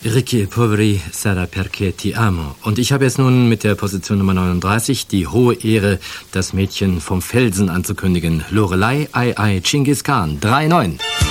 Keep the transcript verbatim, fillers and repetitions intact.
Ricky Poveri sarà perché ti amo. Und ich habe jetzt nun mit der Position Nummer neununddreißig die hohe Ehre, das Mädchen vom Felsen anzukündigen. Lorelei Ai Ai Chingis Khan, drei neun.